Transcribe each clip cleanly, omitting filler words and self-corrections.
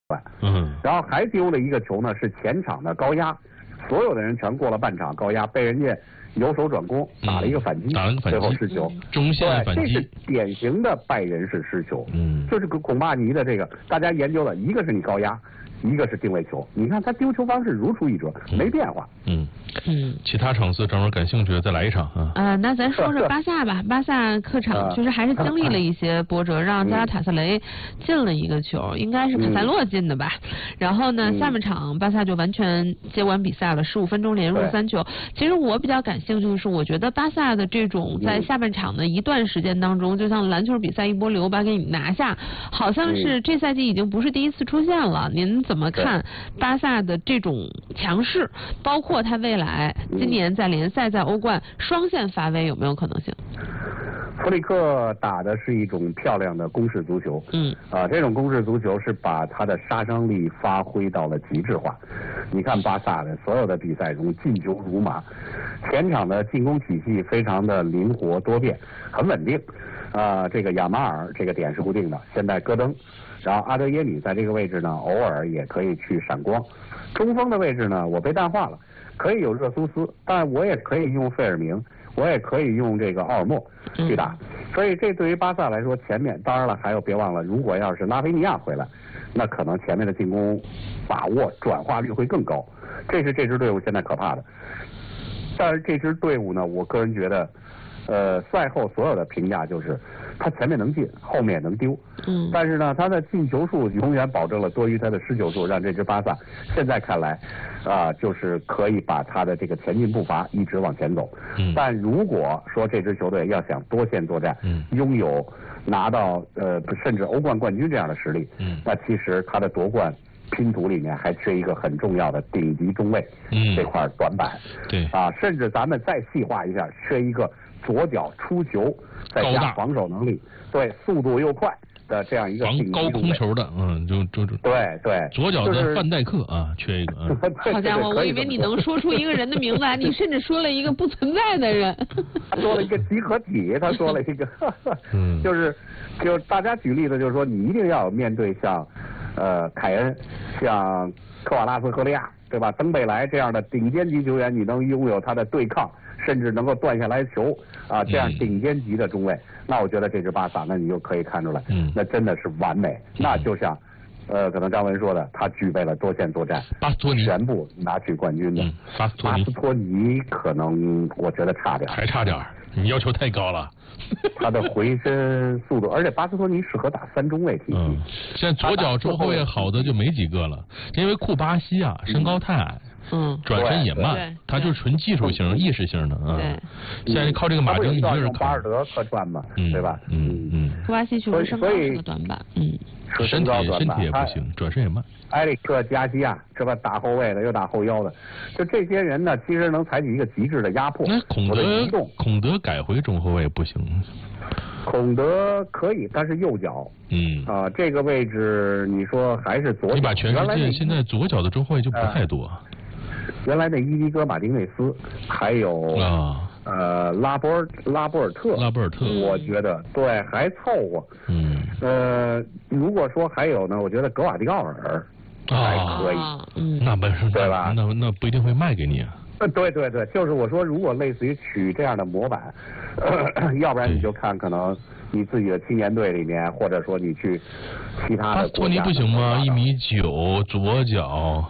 然后还丢了一个球呢，是前场的高压，所有的人全过了半场高压，被人家由守转攻，打了一个反击，最后失球， 中线反击， 这是典型的拜仁式失球，就是孔帕尼的这个，大家研究了，一个是你高压，一个是定位球，你看他丢球方式如出一辙，没变化。 其他场次正好感兴趣，再来一场啊。 那咱说说巴萨吧，巴萨客场确实还是经历了一些波折，让加拉塔萨雷进了一个球，应该是卡塞洛进的吧。然后呢，下半场巴萨就完全接完比赛了，15分钟连入3球。其实我比较感兴趣的是，我觉得巴萨的这种在下半场的一段时间当中，就像篮球比赛一波流把给你拿下，好像是这赛季已经不是第一次出现了。您怎么看巴萨的这种强势，包括他未来今年在联赛在欧冠双线发威有没有可能性？ 弗里克打的是一种漂亮的攻势足球，这种攻势足球是把他的杀伤力发挥到了极致化。你看巴萨的所有的比赛中进球如麻，前场的进攻体系非常的灵活多变，很稳定。这个亚马尔这个点是固定的，现在戈登，然后阿德耶米在这个位置呢，偶尔也可以去闪光。中锋的位置呢，我被淡化了。可以有热苏斯，但我也可以用费尔明，我也可以用这个奥尔莫去打，所以这对于巴萨来说，前面当然了，还有别忘了，如果要是拉菲尼亚回来，那可能前面的进攻把握转化率会更高，这是这支队伍现在可怕的。但是这支队伍呢，我个人觉得，赛后所有的评价就是他前面能进，后面能丢，但是呢，他的进球数永远保证了多于他的失球数，让这支巴萨现在看来就是可以把他的这个前进步伐一直往前走。但如果说这支球队要想多线作战，拥有拿到甚至欧冠冠军这样的实力，那其实他的夺冠拼图里面还缺一个很重要的顶级中卫这块短板。甚至咱们再细化一下，缺一个左脚出球再加防守能力，对，速度又快的这样一个高空球的， 对， 左脚的范戴克缺一个。 好家伙，我以为你能说出一个人的名字来，你甚至说了一个不存在的人。 他说了一个集合体，他说了一个，就是大家举例子，就是说你一定要面对像凯恩、像科瓦拉斯赫利亚，对吧？登贝莱这样的顶尖级球员，你能拥有他的对抗，甚至能够断下来球这样顶尖级的中卫，那我觉得这支巴萨，那你就可以看出来，那真的是完美。那就像可能张文说的，他具备了多线作战， 巴斯托尼全部拿取冠军的。巴斯托尼可能我觉得差点， 还差点，你要求太高了。 他的回身速度，而且巴斯托尼适合打3中卫体系。 现在左脚中后卫好的就没几个了，因为库巴西身高太矮，转身也慢，他就是纯技术型、意识型的现在靠这个马丁一个人巴尔德客串嘛，对吧？ 库巴西确实身高是个短板， 身体也不行，转身也慢。 埃里克加西亚是吧？打后卫的又打后腰的，就这些人呢，其实能采取一个极致的压迫。 那孔德改回中后卫不行。 孔德可以，但是右脚。这个位置你说还是左脚。 你把全世界现在左脚的中后卫就不太多。 原来那伊迪戈马丁内斯，还有拉波尔特，我觉得对还凑合。如果说还有呢，我觉得格瓦迪奥尔还可以。 那不是对吧？ 那不一定会卖给你。 对，就是我说，如果类似于取这样的模板，要不然你就看可能你自己的青年队里面，或者说你去其他的国家。 巴斯托尼不行吗？1.9米，左脚。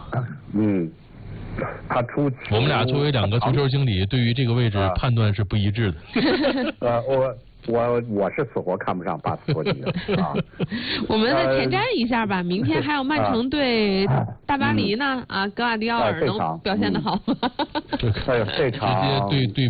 他出球。 我们俩作为2个足球经理，对于这个位置判断是不一致的。 我是死活看不上巴斯托尼的我们再前瞻一下吧，明天还有曼城对大巴黎呢格瓦迪奥尔能表现得好吗？ 这场直接对